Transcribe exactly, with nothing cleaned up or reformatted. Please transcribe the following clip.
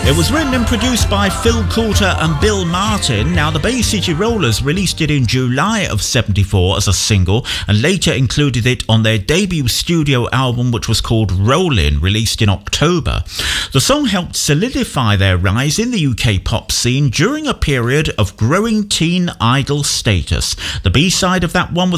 It was written and produced by Phil Coulter and Bill Martin. Now, the Bay City Rollers released it in July of seventy-four as a single and later included it on their debut studio album, which was called Rollin', released in October. The song helped solidify their rise in the U K pop scene during a period of growing teen idol status. The B-side of that one was